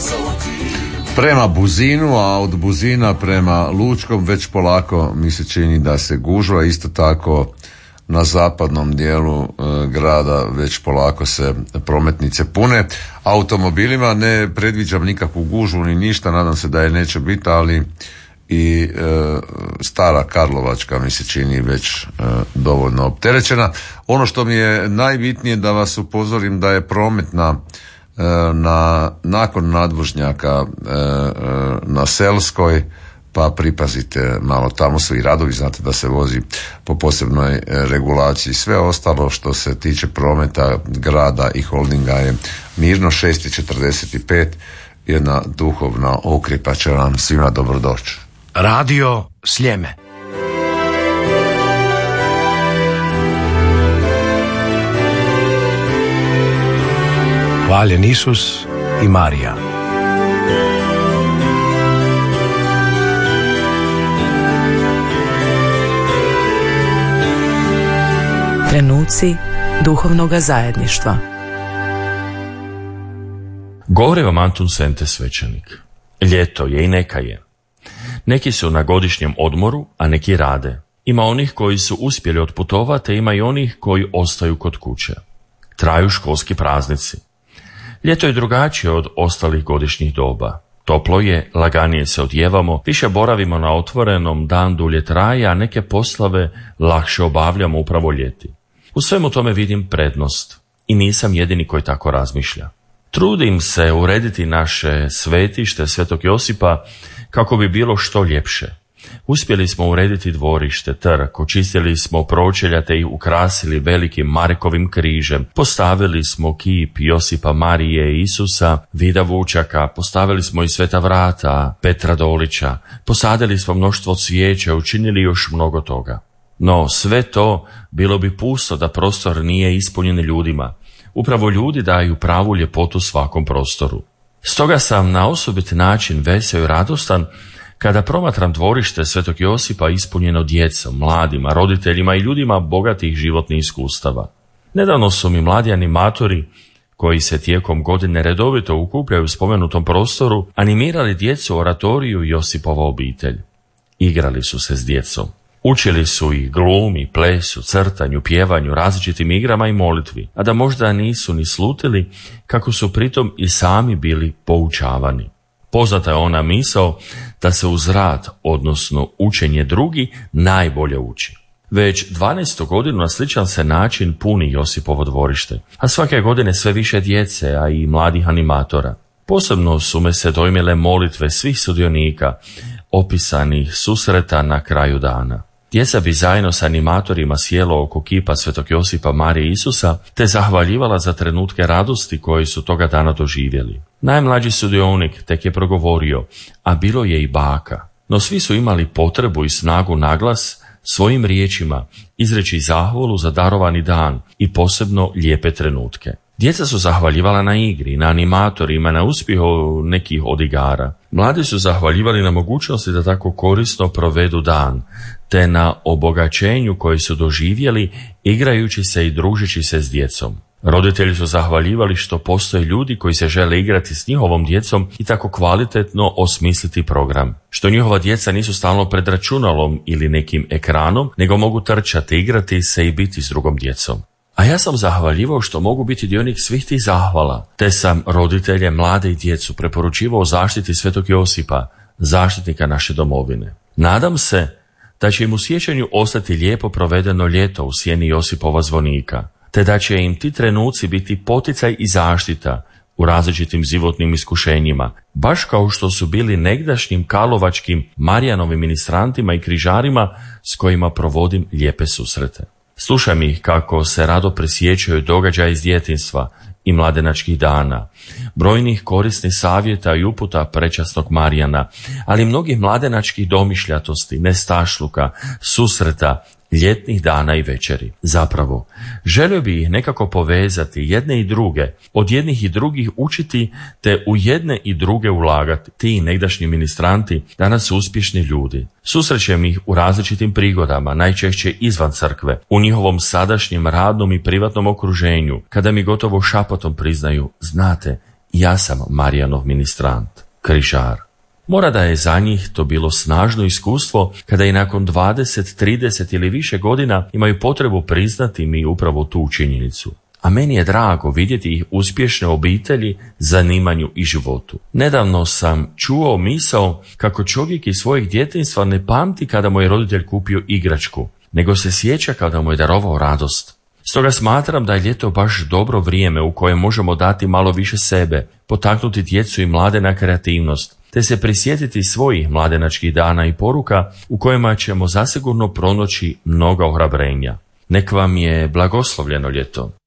prema Buzinu, a od Buzina prema Lučkom već polako mi se čini da se gužva. Isto tako na zapadnom dijelu grada već polako se prometnice pune automobilima. Ne predviđam nikakvu gužvu ni ništa, nadam se da je neće biti, ali i stara Karlovačka mi se čini već dovoljno opterećena. Ono što mi je najbitnije da vas upozorim da je promet nakon nadvožnjaka na Selskoj, pa pripazite malo, tamo su i radovi, znate da se vozi po posebnoj regulaciji. Sve ostalo što se tiče prometa grada i holdinga je mirno. 6:45, jedna duhovna okripa će vam svima dobrodoći. Radio Sljeme. Hvaljen Isus i Marija. Trenuci duhovnoga zajedništva. Govori vam Antun Sente, svećenik. Ljeto je i neka je. Neki su na godišnjem odmoru, a neki rade. Ima onih koji su uspjeli otputovati, ima i onih koji ostaju kod kuće. Traju školski praznici. Ljeto je drugačije od ostalih godišnjih doba. Toplo je, laganije se odjevamo, više boravimo na otvorenom, dan dulje traje, a neke poslove lakše obavljamo upravo ljeti. U svemu tome vidim prednost i nisam jedini koji tako razmišlja. Trudim se urediti naše svetište Svetog Josipa kako bi bilo što ljepše. Uspjeli smo urediti dvorište, trg, očistili smo pročelja te ih ukrasili velikim Marekovim križem, postavili smo kip Josipa, Marije i Isusa, vida vučaka, postavili smo i sveta vrata Petra Dolića, posadili smo mnoštvo cvijeća, učinili još mnogo toga. No sve to bilo bi pusto da prostor nije ispunjen ljudima. Upravo ljudi daju pravu ljepotu svakom prostoru. Stoga sam na osobit način veseo i radostan kada promatram dvorište Svetog Josipa ispunjeno djecom, mladima, roditeljima i ljudima bogatih životnih iskustava. Nedavno su mi mladi animatori, koji se tijekom godine redovito ukupljaju u spomenutom prostoru, animirali djecu oratoriju Josipova obitelj. Igrali su se s djecom. Učili su ih glumi, plesu, crtanju, pjevanju, različitim igrama i molitvi, a da možda nisu ni slutili kako su pritom i sami bili poučavani. Poznata je ona misao da se uz rad, odnosno učenje drugi, najbolje uči. Već 12. godinu na sličan se način puni Josipovo dvorište, a svake godine sve više djece, a i mladih animatora. Posebno su me se dojmile molitve svih sudionika, opisanih susreta na kraju dana. Djeca bi zajedno s animatorima sjelo oko kipa Svetog Josipa, Marije i Isusa, te zahvaljivala za trenutke radosti koje su toga dana doživjeli. Najmlađi sudionik tek je progovorio, a bilo je i baka. No svi su imali potrebu i snagu naglas svojim riječima izreći zahvalu za darovani dan i posebno lijepe trenutke. Djeca su zahvaljivala na igri, na animatorima, na uspjehu nekih od igara. Mladi su zahvaljivali na mogućnosti da tako korisno provedu dan, te na obogaćenju koje su doživjeli igrajući se i družeći se s djecom. Roditelji su zahvaljivali što postoje ljudi koji se žele igrati s njihovom djecom i tako kvalitetno osmisliti program. Što njihova djeca nisu stalno pred računalom ili nekim ekranom, nego mogu trčati, igrati se i biti s drugom djecom. A ja sam zahvaljivao što mogu biti dionik svih tih zahvala, te sam roditelje, mlade i djecu preporučivao zaštiti Svetog Josipa, zaštitnika naše domovine. Nadam se da će im u sjećanju ostati lijepo provedeno ljeto u sjeni Josipova zvonika, te da će im ti trenuci biti poticaj i zaštita u različitim životnim iskušenjima, baš kao što su bili negdašnjim karlovačkim Marijanovim ministrantima i križarima s kojima provodim lijepe susrete. Slušam ih kako se rado presjećaju događaja iz djetinjstva i mladenačkih dana, brojnih korisnih savjeta i uputa prečasnog Marijana, ali mnogih mladenačkih domišljatosti, nestašluka, susreta, ljetnih dana i večeri. Zapravo, želio bi ih nekako povezati jedne i druge, od jednih i drugih učiti, te u jedne i druge ulagati. Ti negdašnji ministranti danas su uspješni ljudi. Susrećem ih u različitim prigodama, najčešće izvan crkve, u njihovom sadašnjem radnom i privatnom okruženju, kada mi gotovo šapotom priznaju, znate, Ja sam Marijanov ministrant, križar. Mora da je za njih to bilo snažno iskustvo kada i nakon 20, 30 ili više godina imaju potrebu priznati mi upravo tu činjenicu. A meni je drago vidjeti ih uspješne obitelji, zanimanju i životu. Nedavno sam čuo misao kako čovjek iz svojeg djetinjstva ne pamti kada mu je roditelj kupio igračku, nego se sjeća kada mu je darovao radost. Stoga smatram da je ljeto baš dobro vrijeme u kojem možemo dati malo više sebe, potaknuti djecu i mlade na kreativnost, te se prisjetiti svojih mladenačkih dana i poruka u kojima ćemo zasigurno pronaći mnoga ohrabrenja. Nek vam je blagoslovljeno ljeto.